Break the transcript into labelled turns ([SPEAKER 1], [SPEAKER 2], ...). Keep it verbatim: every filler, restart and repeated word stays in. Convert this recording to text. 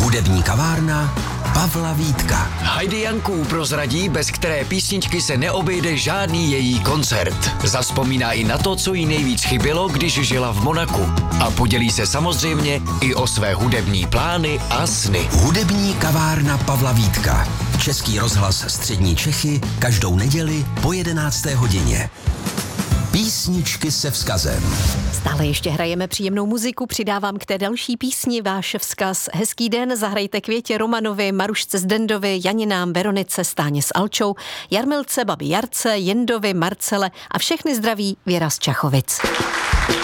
[SPEAKER 1] Hudební kavárna Pavla Vítka.
[SPEAKER 2] Heidi Janků prozradí, bez které písničky se neobejde žádný její koncert. Zazpomíná i na to, co jí nejvíc chybělo, když žila v Monaku. A podělí se samozřejmě i o své hudební plány a sny.
[SPEAKER 1] Hudební kavárna Pavla Vítka. Český rozhlas Střední Čechy každou neděli po jedenácté hodině. Písničky se vzkazem.
[SPEAKER 3] Stále ještě hrajeme příjemnou muziku, přidávám k té další písni váš vzkaz. Hezký den, zahrajte Květě Romanovi, Marušce Zdendovi, Janinám, Veronice, Stáně s Alčou, Jarmilce, babi Jarce, Jindovi, Marcele a všechny zdraví Věra z Čachovic.